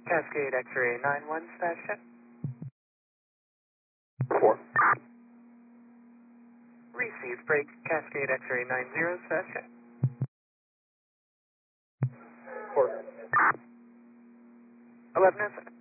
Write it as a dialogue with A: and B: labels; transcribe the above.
A: Cascade X-ray 91 stash check.
B: 4.
A: Received break Cascade X-ray 90 stash check.
B: 4.
A: 11 is